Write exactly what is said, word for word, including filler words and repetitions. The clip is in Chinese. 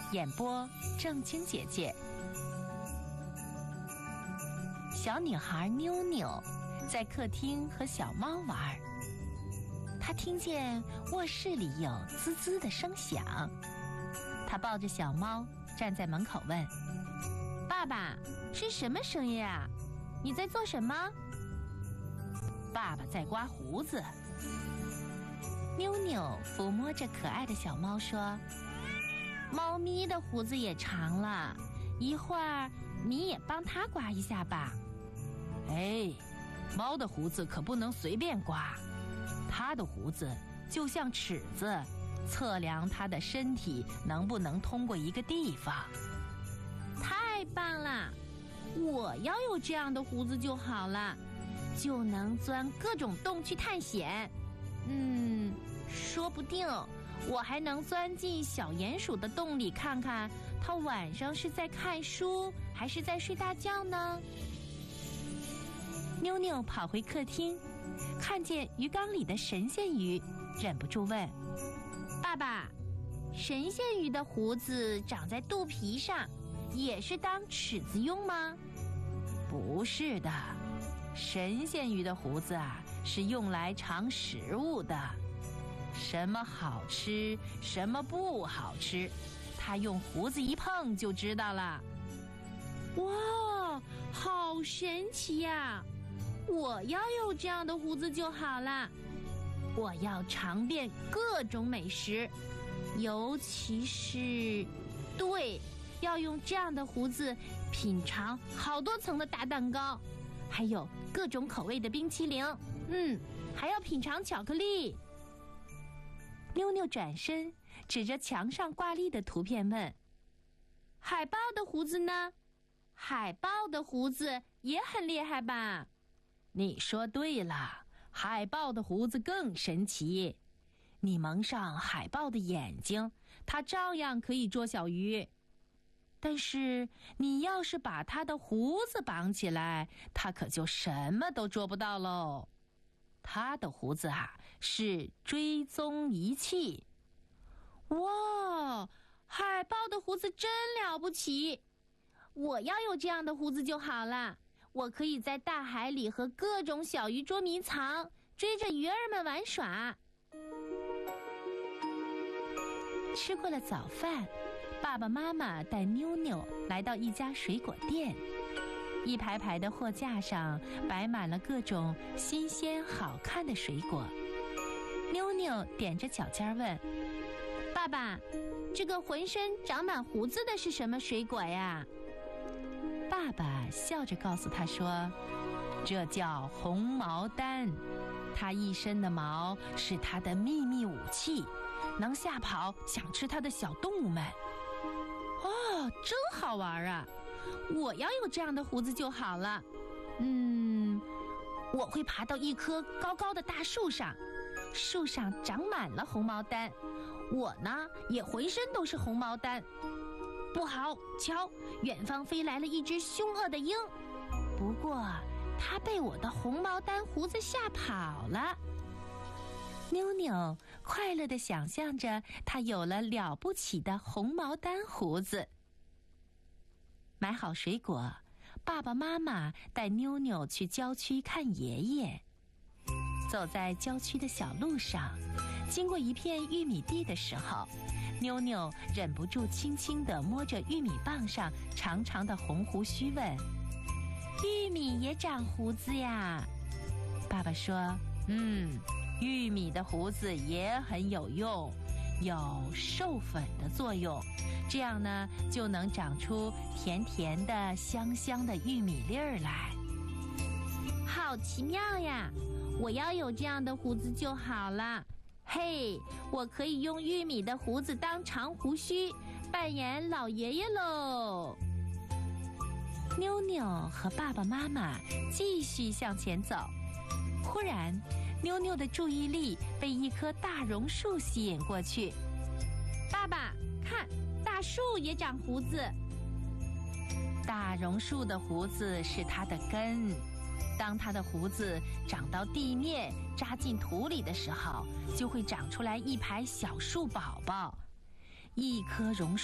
演播正晶姐姐。小女孩妞妞在客厅和小猫玩，她听见卧室里有滋滋的声响，她抱着小猫站在门口问：爸爸，是什么声音啊？你在做什么？爸爸在刮胡子。妞妞抚摸着可爱的小猫说：猫咪的胡子也长了，一会儿你也帮它刮一下吧。哎，猫的胡子可不能随便刮，它的胡子就像尺子，测量它的身体能不能通过一个地方。太棒了，我要有这样的胡子就好了，就能钻各种洞去探险。嗯，说不定我还能钻进小鼹鼠的洞里看看，它晚上是在看书还是在睡大觉呢？妞妞跑回客厅，看见鱼缸里的神仙鱼，忍不住问：爸爸，神仙鱼的胡子长在肚皮上，也是当尺子用吗？不是的，神仙鱼的胡子啊，是用来尝食物的。什么好吃，什么不好吃，它用胡子一碰就知道了。哇，好神奇呀！我要有这样的胡子就好了。我要尝遍各种美食，尤其是，对，要用这样的胡子品尝好多层的大蛋糕，还有各种口味的冰淇淋，嗯，还要品尝巧克力。妞妞转身指着墙上挂历的图片问：海豹的胡子呢？海豹的胡子也很厉害吧？你说对了，海豹的胡子更神奇。你蒙上海豹的眼睛，它照样可以捉小鱼。但是你要是把它的胡子绑起来，它可就什么都捉不到喽。它的胡子啊，是追踪仪器。哇，海豹的胡子真了不起！我要有这样的胡子就好了，我可以在大海里和各种小鱼捉迷藏，追着鱼儿们玩耍。吃过了早饭，爸爸妈妈带妞妞来到一家水果店，一排排的货架上摆满了各种新鲜好看的水果。妞妞踮着脚尖问：爸爸，这个浑身长满胡子的是什么水果呀？爸爸笑着告诉他说：这叫红毛丹，它一身的毛是它的秘密武器，能吓跑想吃它的小动物们。哦，真好玩啊！我要有这样的胡子就好了。嗯，我会爬到一棵高高的大树上，树上长满了红毛丹，我呢也浑身都是红毛丹。不好，瞧，远方飞来了一只凶恶的鹰，不过它被我的红毛丹胡子吓跑了。妞妞快乐地想象着她有了了不起的红毛丹胡子。买好水果，爸爸妈妈带妞妞去郊区看爷爷。走在郊区的小路上，经过一片玉米地的时候，妞妞忍不住轻轻地摸着玉米棒上长长的红胡须问：玉米也长胡子呀？爸爸说：嗯，玉米的胡子也很有用，有授粉的作用，这样呢就能长出甜甜的香香的玉米粒儿来。好奇妙呀，我要有这样的胡子就好了。嘿，我可以用玉米的胡子当长胡须，扮演老爷爷喽。妞妞和爸爸妈妈继续向前走，忽然妞妞的注意力被一棵大榕树吸引过去。爸爸，看，大树也长胡子。大榕树的胡子是它的根，当它的胡子长到地面扎进土里的时候，就会长出来一排小树宝宝。一棵榕树